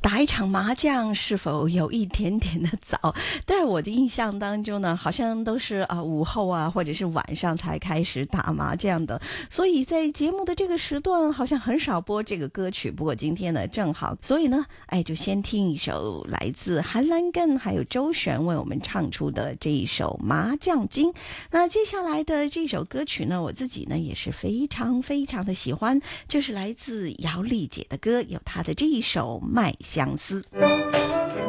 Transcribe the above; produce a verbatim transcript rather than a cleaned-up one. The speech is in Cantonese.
打一场麻将是否有一点点的早？但我的印象当中呢，好像都是啊、呃、午后啊，或者是晚上才开始打麻将的，所以在节目的这个时段好像很少播这个歌曲。不过今天呢正好，所以呢，哎，就先听一首来自韩兰根还有周璇为我们唱出的这一首《麻将经》。那接下来的这首歌曲呢，我自己呢也是非常非常的喜欢，就是来自姚丽姐的歌，有她的这一首《麦相思》。